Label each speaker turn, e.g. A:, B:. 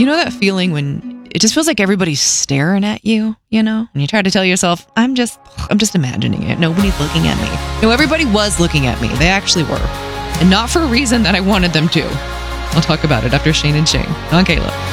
A: know that feeling when it just feels like everybody's staring at you, you know? And you try to tell yourself, I'm just imagining it. Nobody's looking at me. No, everybody was looking at me. They actually were. And not for a reason that I wanted them to. I'll talk about it after Shane and Shane on Kayla.